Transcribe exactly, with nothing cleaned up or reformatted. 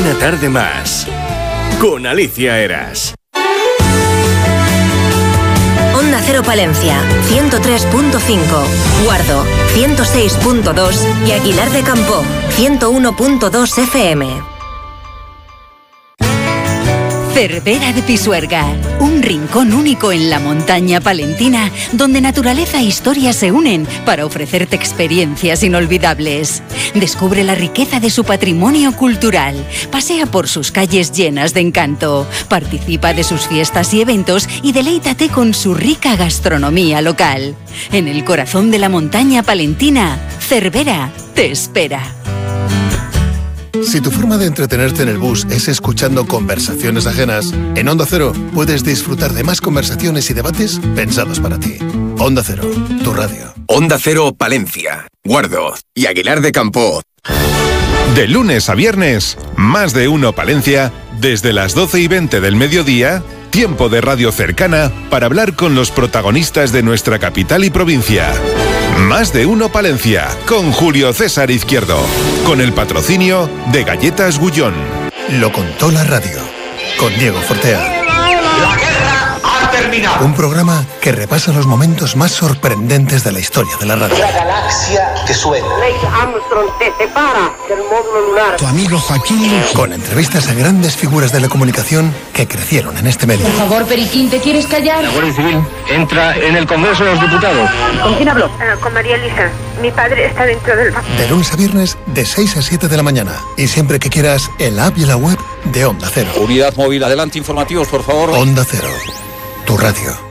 Una tarde más con Alicia Eras. Onda Cero Palencia, ciento tres punto cinco, Guardo, ciento seis punto dos y Aguilar de Campoo, ciento uno punto dos F M. Cervera de Pisuerga, un rincón único en la montaña palentina donde naturaleza e historia se unen para ofrecerte experiencias inolvidables. Descubre la riqueza de su patrimonio cultural, pasea por sus calles llenas de encanto, participa de sus fiestas y eventos y deleítate con su rica gastronomía local. En el corazón de la montaña palentina, Cervera te espera. Si tu forma de entretenerte en el bus es escuchando conversaciones ajenas, en Onda Cero puedes disfrutar de más conversaciones y debates pensados para ti. Onda Cero, tu radio. Onda Cero Palencia, Guardo y Aguilar de Campoo. De lunes a viernes, Más de Uno Palencia, desde las doce y veinte del mediodía, tiempo de radio cercana para hablar con los protagonistas de nuestra capital y provincia. Más de Uno Palencia, con Julio César Izquierdo, con el patrocinio de Galletas Gullón. Lo contó la radio, con Diego Fortea. La guerra ha terminado. Un programa que repasa los momentos más sorprendentes de la historia de la radio. La galaxia te suena. Neil Armstrong te separa del módulo lunar. Tu amigo Joaquín. Con entrevistas a grandes figuras de la comunicación que crecieron en este medio. Por favor, Periquín, ¿te quieres callar? La Guardia Civil entra en el Congreso de los Diputados. ¿Con quién habló? Uh, con María Elisa. Mi padre está dentro del... De lunes a viernes, de seis a siete de la mañana. Y siempre que quieras, en la app y en la web de Onda Cero. Unidad móvil, adelante, informativos, por favor. Onda Cero, tu radio.